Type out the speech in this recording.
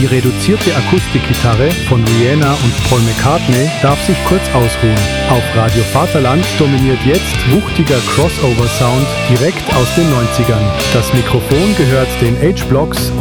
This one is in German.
Die reduzierte Akustikgitarre von Rihanna und Paul McCartney darf sich kurz ausruhen. Auf Radio Vaterland dominiert jetzt wuchtiger Crossover-Sound direkt aus den 90ern. Das Mikrofon gehört den H-Blocks